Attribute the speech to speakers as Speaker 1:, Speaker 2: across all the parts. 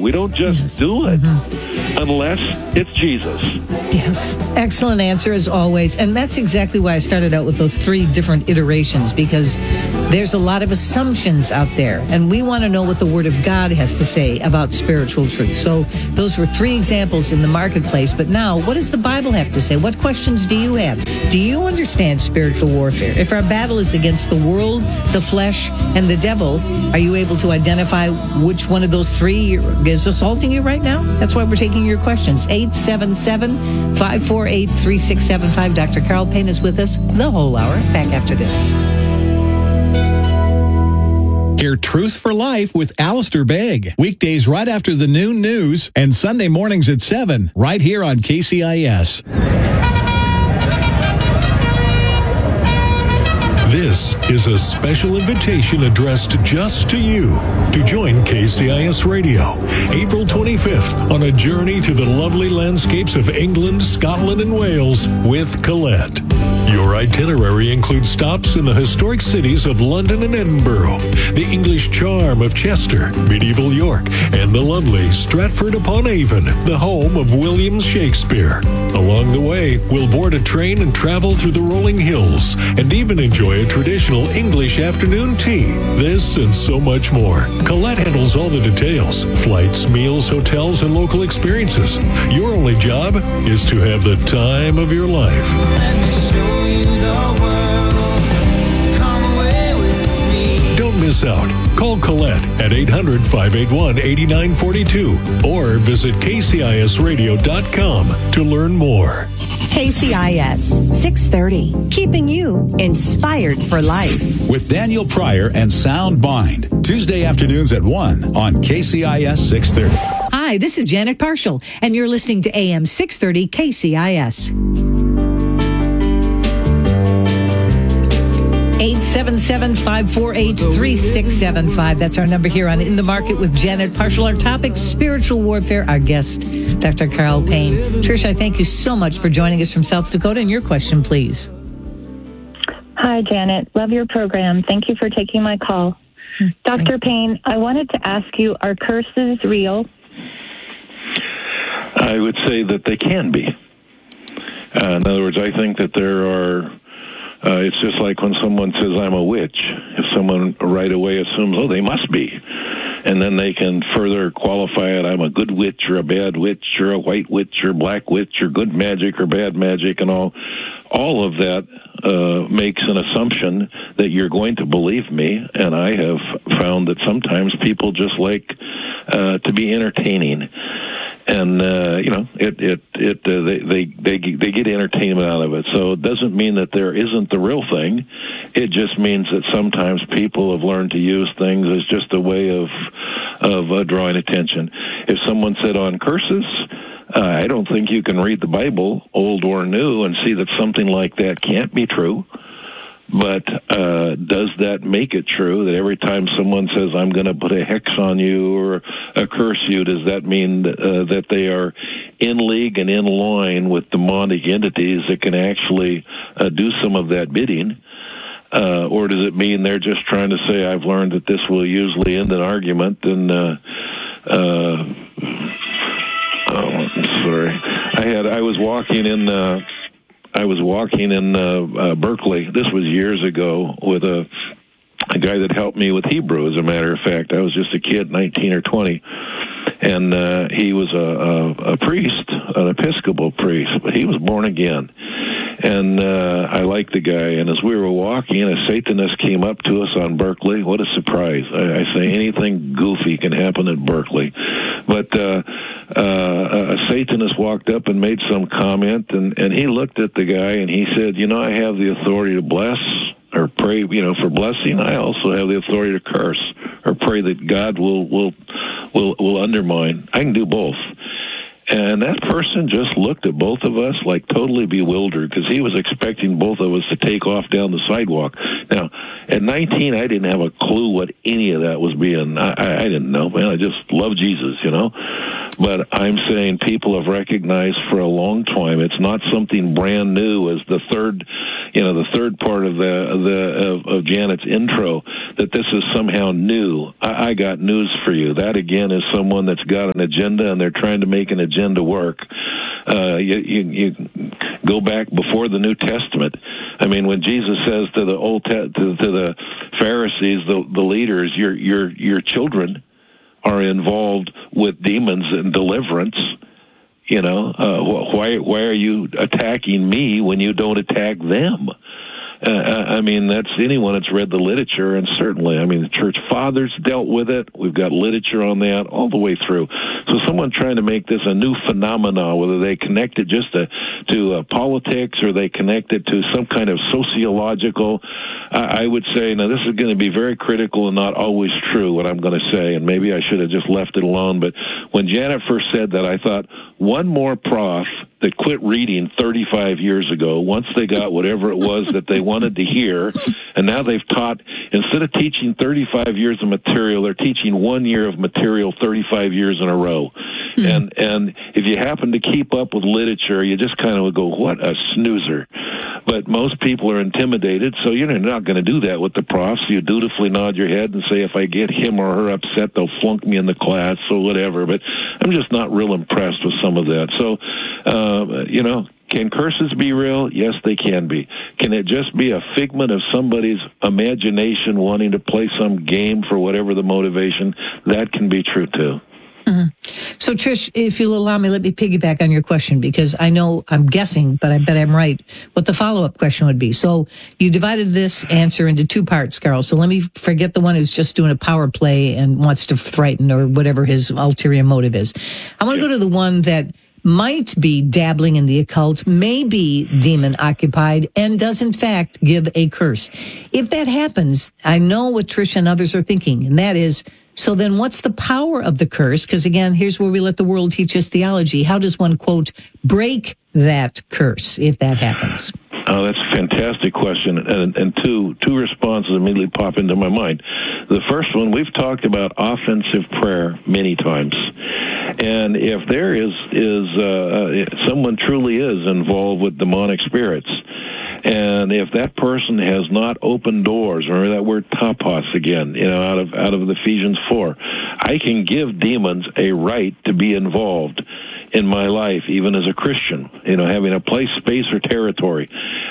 Speaker 1: We don't just do it unless it's Jesus.
Speaker 2: Yes. Excellent answer as always. And that's exactly why I started out with those 3 different iterations, because there's a lot of assumptions out there. And we want to know what the Word of God has to say about spiritual truth. So those were 3 examples in the marketplace. But now, what does the Bible have to say? What questions do you have? Do you understand spiritual warfare? If our battle is against the world, the flesh, and the devil, are you able to identify which one of those 3 is assaulting you right now? That's why we're taking your questions. 877-548-3675. Dr. Carl Payne is with us the whole hour. Back after this.
Speaker 3: Hear Truth for Life with Alistair Begg. Weekdays right after the noon news and Sunday mornings at 7, right here on KCIS.
Speaker 4: This is a special invitation addressed just to you to join KCIS Radio April 25th on a journey through the lovely landscapes of England, Scotland, and Wales with Colette. Your itinerary includes stops in the historic cities of London and Edinburgh, the English charm of Chester, medieval York, and the lovely Stratford-upon-Avon, the home of William Shakespeare. Along the way, we'll board a train and travel through the rolling hills, and even enjoy a traditional English afternoon tea. This and so much more. Colette handles all the details: flights, meals, hotels, and local experiences. Your only job is to have the time of your life. Don't miss out. Call Colette at 800-581-8942 or visit kcisradio.com to learn more.
Speaker 5: KCIS 630, keeping you inspired for life.
Speaker 6: With Daniel Pryor and Sound Mind, Tuesday afternoons at 1 on KCIS 630.
Speaker 2: Hi, this is Janet Parshall, and you're listening to AM 630 KCIS. 877-548-3675. That's our number here on In the Market with Janet Parshall. Our topic, spiritual warfare. Our guest, Dr. Carl Payne. Trish, I thank you so much for joining us from South Dakota. And your question, please.
Speaker 7: Hi, Janet. Love your program. Thank you for taking my call. Dr. Payne, I wanted to ask you, are curses real?
Speaker 1: I would say that they can be. In other words, I think that there are... it's just like when someone says, I'm a witch. If someone right away assumes, oh, they must be. And then they can further qualify it. I'm a good witch or a bad witch or a white witch or black witch or good magic or bad magic and all. All of that makes an assumption that you're going to believe me. And I have found that sometimes people just like to be entertaining. And they get entertainment out of it. So it doesn't mean that there isn't the real thing. It just means that sometimes people have learned to use things as just a way of drawing attention. If someone said on curses, I don't think you can read the Bible, old or new, and see that something like that can't be true. But does that make it true that every time someone says, I'm going to put a hex on you or a curse you, does that mean that they are in league and in line with demonic entities that can actually do some of that bidding? Or does it mean they're just trying to say, I've learned that this will usually end an argument? And, I was walking in Berkeley. This was years ago with a guy that helped me with Hebrew, as a matter of fact. I was just a kid, 19 or 20. And he was a priest, an Episcopal priest, but he was born again. And I liked the guy. And as we were walking, a Satanist came up to us on Berkeley. What a surprise. I say anything goofy can happen at Berkeley. But a Satanist walked up and made some comment, and he looked at the guy, and he said, I have the authority to bless or pray, for blessing. I also have the authority to curse or pray that God will undermine. I can do both. And that person just looked at both of us like totally bewildered because he was expecting both of us to take off down the sidewalk. Now, at 19, I didn't have a clue what any of that was being. I didn't know. Man, I just love Jesus, But I'm saying people have recognized for a long time it's not something brand new as the third part of Janet's intro, that this is somehow new. I got news for you. That, again, is someone that's got an agenda, and they're trying to make an agenda work. You go back before the New Testament. I mean, when Jesus says to the Pharisees, the leaders, your children are involved with demons and deliverance. Why are you attacking me when you don't attack them? I mean, that's anyone that's read the literature, and certainly, I mean, the church fathers dealt with it. We've got literature on that all the way through. So someone trying to make this a new phenomenon, whether they connect it just to politics or they connect it to some kind of sociological, I would say, now, this is going to be very critical and not always true, what I'm going to say, and maybe I should have just left it alone. But when Janet first said that, I thought, one more prof that quit reading 35 years ago, once they got whatever it was that they wanted to hear, and now they've taught, instead of teaching 35 years of material, they're teaching 1 year of material 35 years in a row. And if you happen to keep up with literature, you just kind of would go, what a snoozer. But most people are intimidated, so you're not going to do that with the profs. You dutifully nod your head and say, if I get him or her upset, they'll flunk me in the class, so whatever. But I'm just not real impressed with some of that. So, can curses be real? Yes, they can be. Can it just be a figment of somebody's imagination wanting to play some game for whatever the motivation? That can be true, too.
Speaker 2: Mm-hmm. So, Trish, if you'll allow me, let me piggyback on your question, because I know I'm guessing, but I bet I'm right, what the follow-up question would be. So you divided this answer into two parts, Carl. So let me forget the one who's just doing a power play and wants to frighten or whatever his ulterior motive is. I want to go to the one that might be dabbling in the occult, may be demon occupied, and does in fact give a curse. If that happens, I know what Trish and others are thinking, and that is, so then what's the power of the curse? Because again, here's where we let the world teach us theology. How does one, quote, break that curse if that happens?
Speaker 1: Oh, that's a fantastic question, and two responses immediately pop into my mind. The first one, we've talked about offensive prayer many times, and if there is someone truly is involved with demonic spirits, and if that person has not opened doors, remember that word tapos again, out of Ephesians 4, I can give demons a right to be involved in my life, even as a Christian, having a place, space, or territory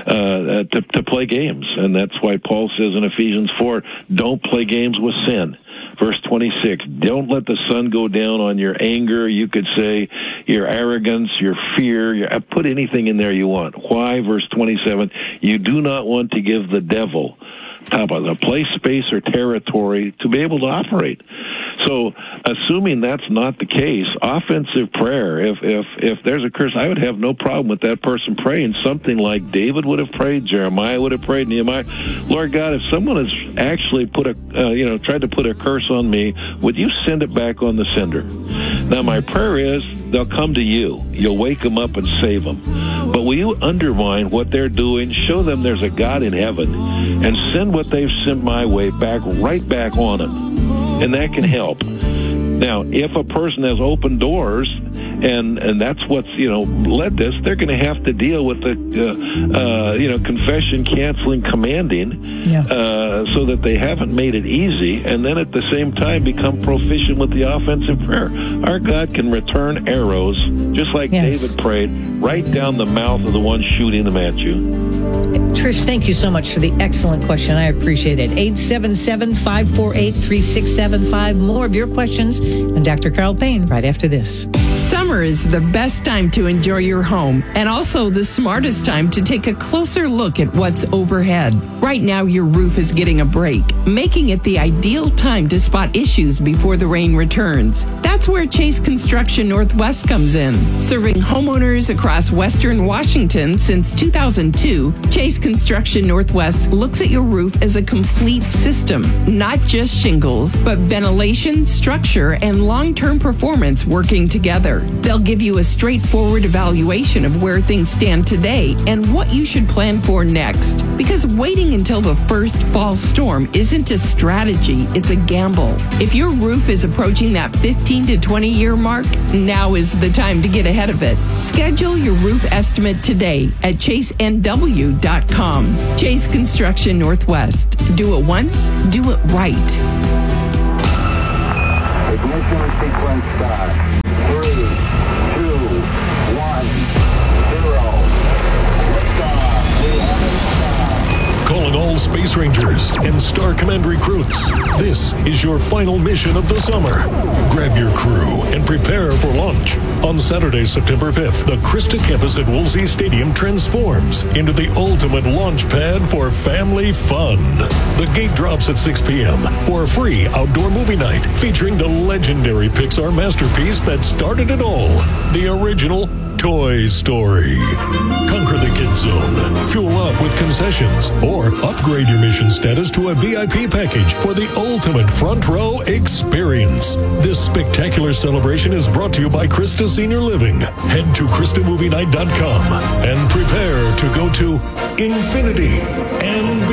Speaker 1: to play games. And that's why Paul says in Ephesians 4, don't play games with sin. Verse 26, don't let the sun go down on your anger. You could say your arrogance, your fear, put anything in there you want. Why? Verse 27, you do not want to give the devil a place, space, or territory to be able to operate. So, assuming that's not the case, offensive prayer, if there's a curse, I would have no problem with that person praying something like David would have prayed, Jeremiah would have prayed, Nehemiah. Lord God, if someone has actually tried to put a curse on me, would you send it back on the sender? Now, my prayer is they'll come to you. You'll wake them up and save them. But will you undermine what they're doing, show them there's a God in heaven, and send what they've sent my way right back on them? And that can help. Now, if a person has opened doors, and that's what's led this, they're going to have to deal with the confession, canceling, commanding, so that they haven't made it easy, and then at the same time become proficient with the offensive prayer. Our God can return arrows, just like David prayed, right down the mouth of the one shooting them at you.
Speaker 2: Trish, thank you so much for the excellent question. I appreciate it. 877-548-3675. More of your questions and Dr. Carl Payne right after this.
Speaker 8: Summer is the best time to enjoy your home and also the smartest time to take a closer look at what's overhead. Right now, your roof is getting a break, making it the ideal time to spot issues before the rain returns. That's where Chase Construction Northwest comes in. Serving homeowners across Western Washington since 2002, Chase Construction Northwest looks at your roof as a complete system, not just shingles, but ventilation, structure, and long-term performance working together. together. They'll give you a straightforward evaluation of where things stand today and what you should plan for next. Because waiting until the first fall storm isn't a strategy, it's a gamble. If your roof is approaching that 15 to 20 year mark, now is the time to get ahead of it. Schedule your roof estimate today at chasenw.com. Chase Construction Northwest. Do it once, do it right.
Speaker 9: Ignition sequence start. 3, 2, 1, 0. Liftoff. We have it.
Speaker 4: Calling all Space Rangers and Star Command recruits. This is your final mission of the summer. Grab your crew and prepare for launch. On Saturday, September 5th, the Krista campus at Woolsey Stadium transforms into the ultimate launch pad for family fun. The gate drops at 6 p.m. for a free outdoor movie night featuring the legendary Pixar masterpiece that started it all, the original Toy Story. Conquer the Kids Zone, fuel up with concessions, or upgrade your mission status to a VIP package for the ultimate front row experience. This spectacular celebration is brought to you by Krista Senior Living. Head to KristaMovieNight.com and prepare to go to infinity and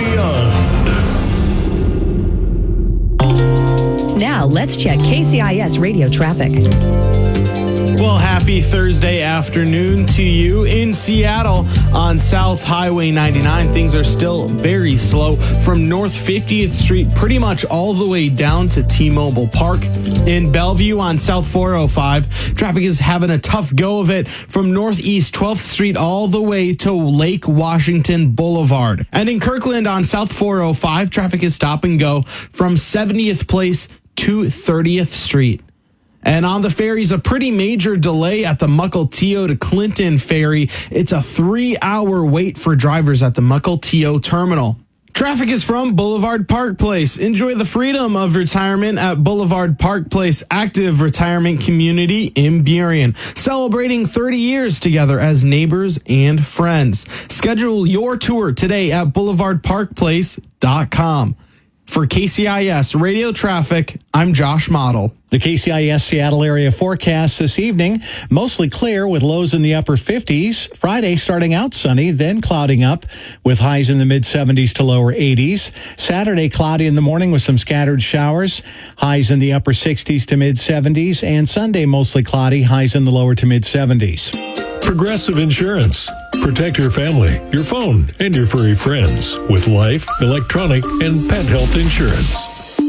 Speaker 4: beyond.
Speaker 5: Now let's check KCIS radio traffic.
Speaker 10: Well, happy Thursday afternoon to you. In Seattle on South Highway 99, things are still very slow from North 50th Street pretty much all the way down to T-Mobile Park. In Bellevue on South 405, traffic is having a tough go of it from Northeast 12th Street all the way to Lake Washington Boulevard. And in Kirkland on South 405, traffic is stop and go from 70th Place to 30th Street. And on the ferries, a pretty major delay at the Mukilteo to Clinton ferry. It's a 3-hour wait for drivers at the Mukilteo terminal. Traffic is from Boulevard Park Place. Enjoy the freedom of retirement at Boulevard Park Place Active Retirement Community in Burien. Celebrating 30 years together as neighbors and friends. Schedule your tour today at boulevardparkplace.com. For KCIS Radio Traffic, I'm Josh Model.
Speaker 3: The KCIS Seattle area forecast this evening, mostly clear with lows in the upper 50s. Friday starting out sunny, then clouding up with highs in the mid-70s to lower 80s. Saturday cloudy in the morning with some scattered showers, highs in the upper 60s to mid-70s. And Sunday mostly cloudy, highs in the lower to mid-70s.
Speaker 4: Progressive Insurance. Protect your family, your phone, and your furry friends with life, electronic, and pet health insurance.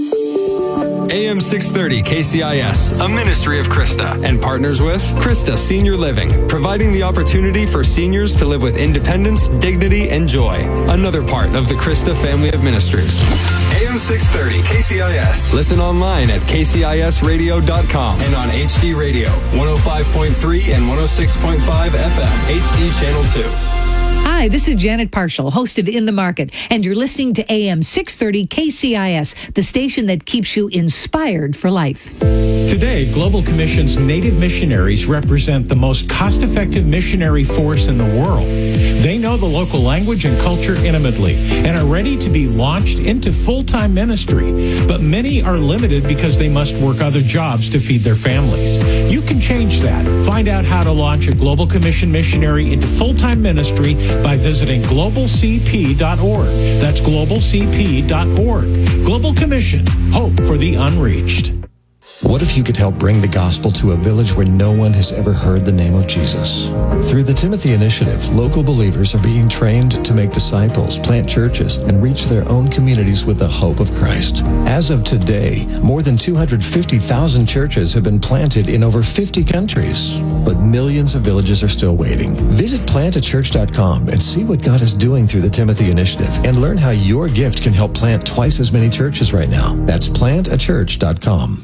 Speaker 11: AM 630 KCIS, a ministry of Krista, and partners with Krista Senior Living, providing the opportunity for seniors to live with independence, dignity, and joy. Another part of the Krista family of ministries. AM 630 KCIS. Listen online at kcisradio.com and on HD Radio, 105.3 and 106.5 FM, HD Channel 2.
Speaker 2: Hi, this is Janet Parshall, host of In the Market, and you're listening to AM 630 KCIS, the station that keeps you inspired for life.
Speaker 12: Today, Global Commission's Native missionaries represent the most cost-effective missionary force in the world. They know the local language and culture intimately and are ready to be launched into full-time ministry. But many are limited because they must work other jobs to feed their families. You can change that. Find out how to launch a Global Commission missionary into full-time ministry by visiting globalcp.org. That's globalcp.org. Global Commission, hope for the unreached.
Speaker 13: What if you could help bring the gospel to a village where no one has ever heard the name of Jesus? Through the Timothy Initiative, local believers are being trained to make disciples, plant churches, and reach their own communities with the hope of Christ. As of today, more than 250,000 churches have been planted in over 50 countries, but millions of villages are still waiting. Visit plantachurch.com and see what God is doing through the Timothy Initiative and learn how your gift can help plant twice as many churches right now. That's plantachurch.com.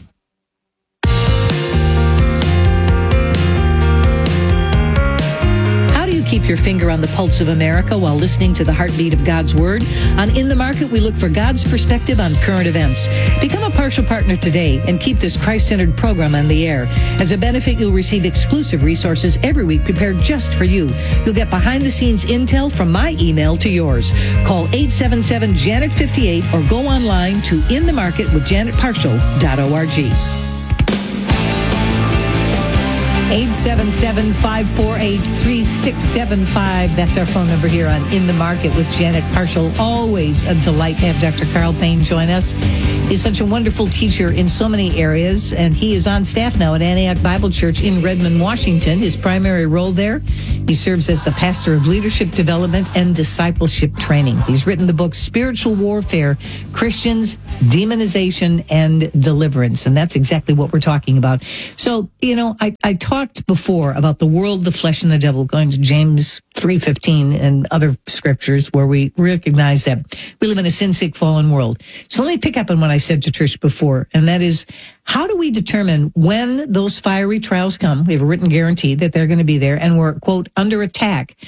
Speaker 2: Keep your finger on the pulse of America while listening to the heartbeat of God's Word. On In the Market, we look for God's perspective on current events. Become a partial partner today and keep this Christ-centered program on the air. As a benefit, you'll receive exclusive resources every week prepared just for you. You'll get behind-the-scenes intel from my email to yours. Call 877-JANET-58 or go online to inthemarketwithjanetparshall.org. 877-548-3675. That's our phone number here on In the Market with Janet Parshall. Always a delight to have Dr. Carl Payne join us. He's such a wonderful teacher in so many areas, and he is on staff now at Antioch Bible Church in Redmond, Washington. His primary role there, he serves as the pastor of leadership development and discipleship training. He's written the book Spiritual Warfare, Christians, Demonization, and Deliverance, and that's exactly what we're talking about. So, I talked before about the world, the flesh, and the devil, going to James 3:15 and other scriptures where we recognize that we live in a sin-sick, fallen world. So let me pick up on what I said to Trish before, and that is, how do we determine when those fiery trials come? We have a written guarantee that they're going to be there, and we're, quote, under attack.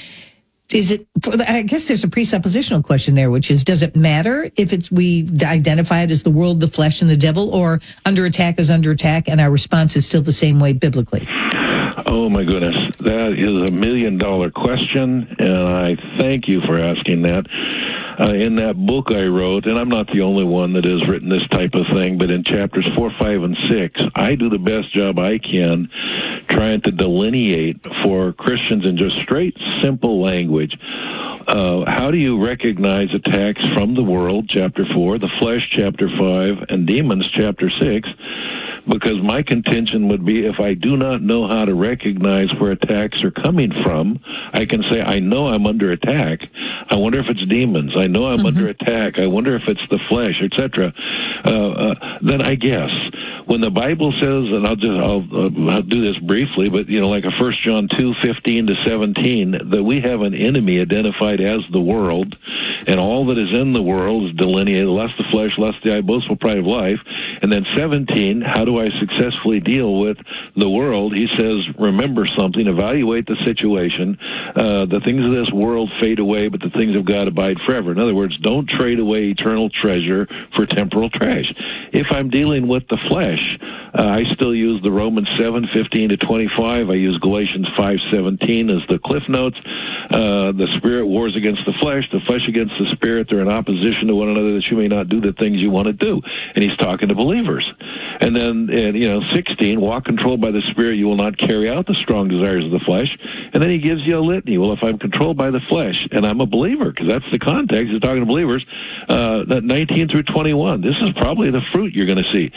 Speaker 2: I guess there's a presuppositional question there, which is, does it matter if we identify it as the world, the flesh, and the devil, or under attack is under attack, and our response is still the same way biblically?
Speaker 1: Oh, my goodness. That is $1 million question, and I thank you for asking that. In that book I wrote, and I'm not the only one that has written this type of thing, but in chapters 4, 5, and 6, I do the best job I can trying to delineate for Christians in just straight, simple language. How do you recognize attacks from the world, chapter 4, the flesh, chapter 5, and demons, chapter 6? Because my contention would be, if I do not know how to recognize where attacks are coming from, I can say, I know I'm under attack. I wonder if it's demons. I know I'm under attack. I wonder if it's the flesh, etc. Then I guess when the Bible says, and I'll do this briefly, but like a 1 John 2:15-17, that we have an enemy identified as the world, and all that is in the world is delineated, lest the flesh, lest the eye, boastful pride of life. And then 17, how do I successfully deal with the world? He says, remember something, evaluate the situation. The things of this world fade away, but the things of God abide forever. In other words, don't trade away eternal treasure for temporal trash. If I'm dealing with the flesh, I still use the Romans 7:15-25. I use Galatians 5:17 as the cliff notes. The spirit wars against the flesh against the spirit. They're in opposition to one another, that you may not do the things you want to do. And he's talking to believers. And then, 16, walk controlled by the Spirit, you will not carry out the strong desires of the flesh. And then he gives you a litany. Well, if I'm controlled by the flesh, and I'm a believer, because that's the context, he's talking to believers, 19-21, this is probably the fruit you're going to see.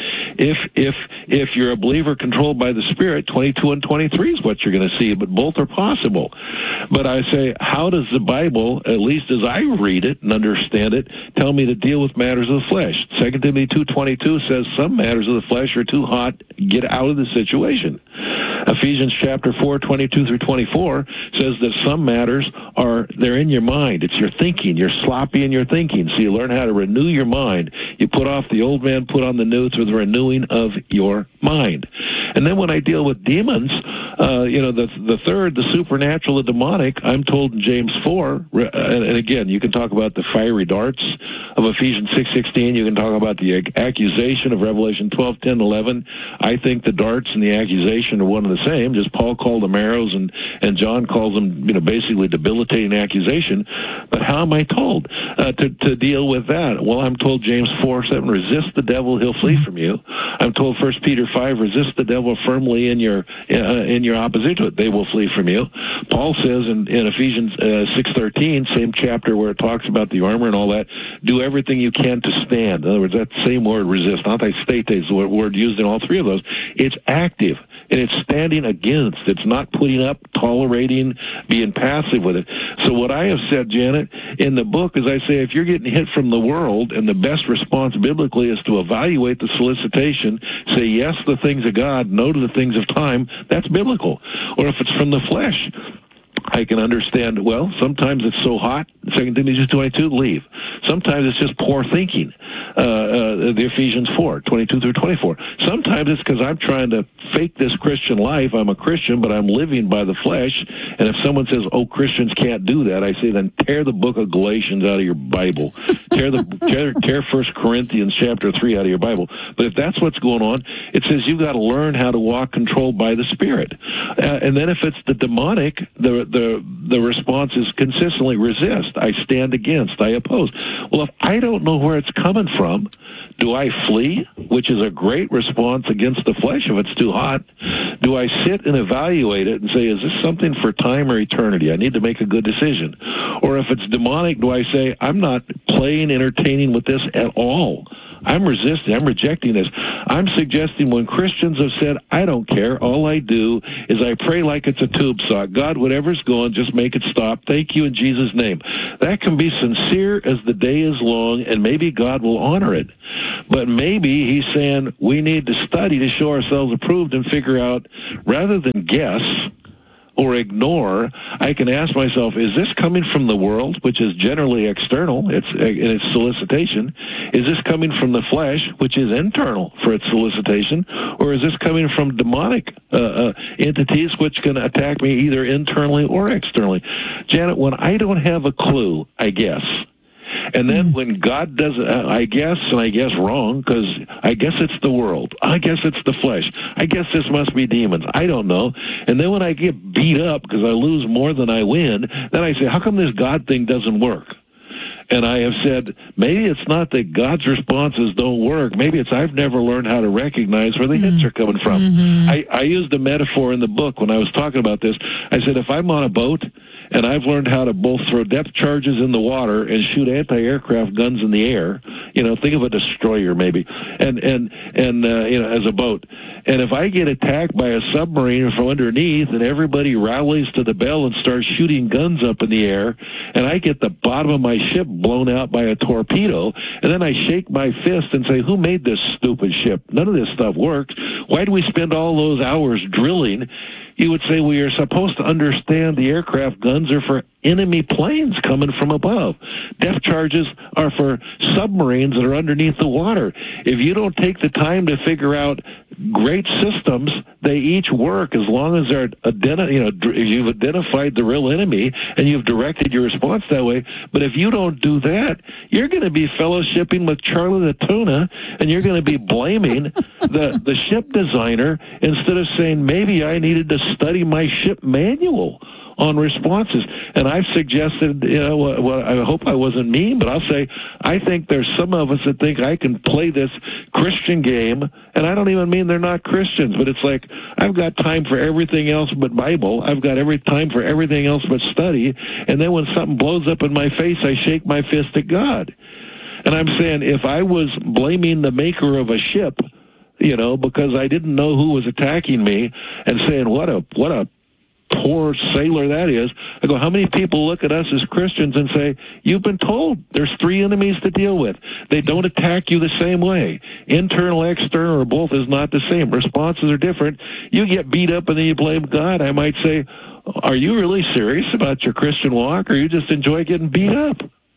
Speaker 1: If you're a believer controlled by the Spirit, 22 and 23 is what you're going to see, but both are possible. But I say, how does the Bible, at least as I read it and understand it, tell me to deal with matters of the flesh? 2 Timothy 2:22 says some matters of the flesh are too hot, get out of the situation. Ephesians chapter 4:22-24 says that some matters they're in your mind. It's your thinking. You're sloppy in your thinking. So you learn how to renew your mind. You put off the old man, put on the new through the renewing of your mind. And then when I deal with demons, the third, the supernatural, the demonic, I'm told in James 4, and again, you can talk about the fiery darts of Ephesians 6:16. You can talk about the accusation of Revelation 12:10-11. I think the darts and the accusation are one and the same. Just Paul called them arrows, and John calls them, basically debilitating accusation. But how am I told to deal with that? Well, I'm told James 4:7, resist the devil, he'll flee from you. I'm told 1 Peter 5, resist the devil firmly in your opposition to it. They will flee from you. Paul says in Ephesians 6:13, same chapter where it talks about the armor and all that, do everything you can to stand. In other words, that same word, resist, anti-state, is the word used in all three of those. It's active, and it's standing against. It's not putting up, tolerating, being passive with it. So what I have said, Janet, in the book is I say, if you're getting hit from the world, and the best response biblically is to evaluate the solicitation, say yes to the things of God, no to the things of time, that's biblical. Or if it's from the flesh, I can understand, well, sometimes it's so hot, 2 Timothy 2:22, leave. Sometimes it's just poor thinking, the Ephesians 4:22-24. Sometimes it's because I'm trying to fake this Christian life. I'm a Christian, but I'm living by the flesh. And if someone says, oh, Christians can't do that, I say, then tear the book of Galatians out of your Bible. tear 1 Corinthians chapter 3 out of your Bible. But if that's what's going on, it says you've got to learn how to walk controlled by the Spirit. And then if it's the demonic, the response is consistently resist. I stand against. I oppose. Well, if I don't know where it's coming from, Do I flee, which is a great response against the flesh if it's too hot? Do I sit and evaluate it and say, is this something for time or eternity? I need to make a good decision. Or if it's demonic, do I say, I'm not playing, entertaining with this at all? I'm resisting. I'm rejecting this. I'm suggesting when Christians have said, I don't care, all I do is I pray like it's a tube sock. God, whatever's going, just make it stop. Thank you in Jesus' name. That can be sincere as the day is long, and maybe God will honor it. But maybe he's saying we need to study to show ourselves approved and figure out, rather than guess or ignore, I can ask myself, is this coming from the world, which is generally external, in its solicitation? Is this coming from the flesh, which is internal for its solicitation? Or is this coming from demonic entities, which can attack me either internally or externally? Janet, when I don't have a clue, I guess. And then when God does it, I guess wrong, because I guess it's the world. I guess it's the flesh. I guess this must be demons. I don't know. And then when I get beat up because I lose more than I win, then I say, how come this God thing doesn't work? And I have said, maybe it's not that God's responses don't work. Maybe it's I've never learned how to recognize where the hits are coming from. I used a metaphor in the book when I was talking about this. I said, if I'm on a boat and I've learned how to both throw depth charges in the water and shoot anti-aircraft guns in the air, think of a destroyer maybe, and as a boat. And if I get attacked by a submarine from underneath and everybody rallies to the bell and starts shooting guns up in the air, and I get the bottom of my ship blown out by a torpedo, and then I shake my fist and say, who made this stupid ship? None of this stuff works. Why do we spend all those hours drilling? You would say, well, you're supposed to understand the aircraft guns are for enemy planes coming from above. Depth charges are for submarines that are underneath the water. If you don't take the time to figure out great systems, they each work as long as they're you've identified the real enemy and you've directed your response that way. But if you don't do that, you're going to be fellowshipping with Charlie the Tuna, and you're going to be blaming the ship designer instead of saying, maybe I needed to study my ship manual on responses. And I've suggested, I hope I wasn't mean, but I'll say, I think there's some of us that think I can play this Christian game, and I don't even mean they're not Christians, but it's like, I've got time for everything else but Bible. I've got time for everything else but study. And then when something blows up in my face, I shake my fist at God. And I'm saying, if I was blaming the maker of a ship, because I didn't know who was attacking me, and saying, what a poor sailor that is, I go, how many people look at us as Christians and say, you've been told there's three enemies to deal with. They don't attack you the same way. Internal, external, or both is not the same. Responses are different. You get beat up and then you blame God. I might say, are you really serious about your Christian walk, or you just enjoy getting beat up?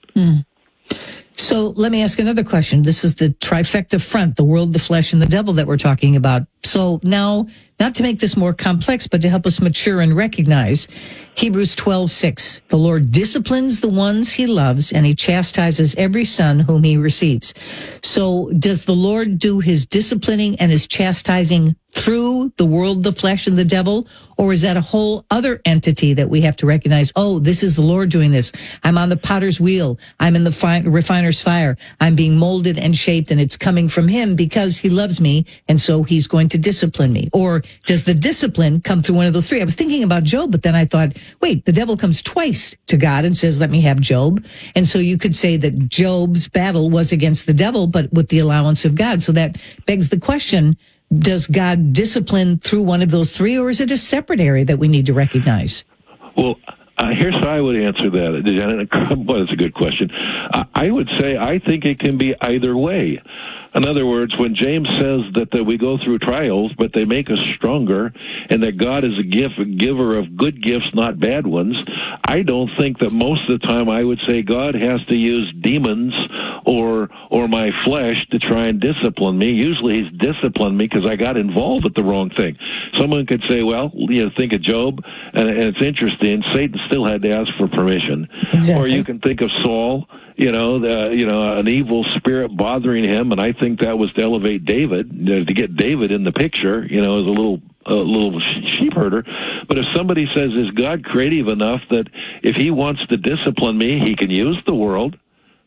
Speaker 2: So let me ask another question. This is the trifecta front, the world, the flesh, and the devil that we're talking about. So now, not to make this more complex, but to help us mature and recognize, Hebrews 12:6, the Lord disciplines the ones he loves, and he chastises every son whom he receives. So does the Lord do his disciplining and his chastising through the world, the flesh, and the devil? Or is that a whole other entity that we have to recognize? Oh, this is the Lord doing this. I'm on the potter's wheel. I'm in the refiner's fire. I'm being molded and shaped, and it's coming from him because he loves me, and so he's going to discipline me. Or does the discipline come through one of those three? I was thinking about Job, but then I thought, wait, the devil comes twice to God and says, let me have Job. And so you could say that Job's battle was against the devil, but with the allowance of God. So that begs the question, does God discipline through one of those three, or is it a separate area that we need to recognize?
Speaker 1: Well, here's how I would answer that, Janet. Well, that's a good question. I would say I think it can be either way. In other words, when James says that we go through trials, but they make us stronger, and that God is a giver of good gifts, not bad ones, I don't think that most of the time I would say God has to use demons or my flesh to try and discipline me. Usually he's disciplined me because I got involved with the wrong thing. Someone could say, well, think of Job, and it's interesting, Satan still had to ask for permission. Exactly. Or you can think of Saul, an evil spirit bothering him, and I think that was to elevate David, to get David in the picture, as a little sheep herder. But if somebody says, is God creative enough that if he wants to discipline me, he can use the world,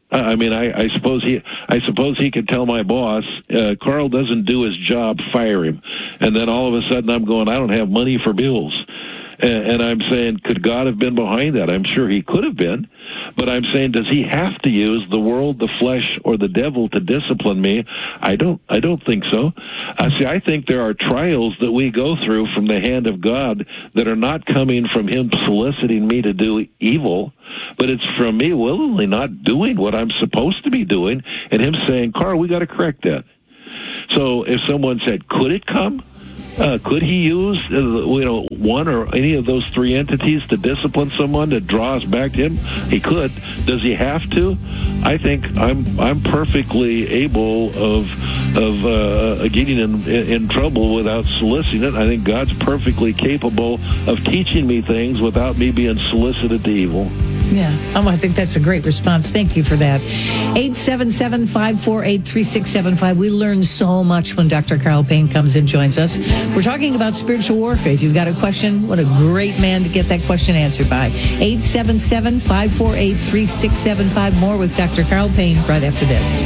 Speaker 1: I mean, I suppose he could tell my boss, Carl doesn't do his job, fire him. And then all of a sudden I'm going, I don't have money for bills. And I'm saying, could God have been behind that? I'm sure he could have been. But I'm saying, does he have to use the world, the flesh, or the devil to discipline me? I don't think so. See, I think there are trials that we go through from the hand of God that are not coming from him soliciting me to do evil, but it's from me willingly not doing what I'm supposed to be doing, and him saying, Carl, we got to correct that. So if someone said, could it come? Could he use one or any of those three entities to discipline someone, to draw us back to him? He could. Does he have to? I think I'm perfectly able of getting in trouble without soliciting it. I think God's perfectly capable of teaching me things without me being solicited to evil.
Speaker 2: Yeah, I think that's a great response. Thank you for that. 877-548-3675. We learn so much when Dr. Carl Payne comes and joins us. We're talking about spiritual warfare. If you've got a question, what a great man to get that question answered by. 877-548-3675. More with Dr. Carl Payne right after this.